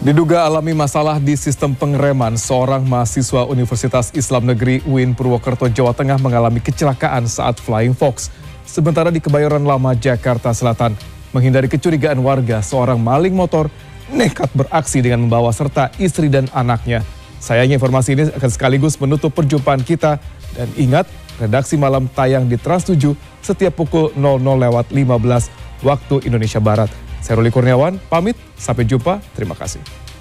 Diduga alami masalah di sistem pengereman, seorang mahasiswa Universitas Islam Negeri UIN Purwokerto, Jawa Tengah mengalami kecelakaan saat Flying Fox. Sementara di Kebayoran Lama, Jakarta Selatan, menghindari kecurigaan warga, seorang maling motor nekat beraksi dengan membawa serta istri dan anaknya. Sayangnya informasi ini akan sekaligus menutup perjumpaan kita. Dan ingat, redaksi malam tayang di Trans 7 setiap pukul 00.15 waktu Indonesia Barat. Saya Ruli Kurniawan, pamit, sampai jumpa, terima kasih.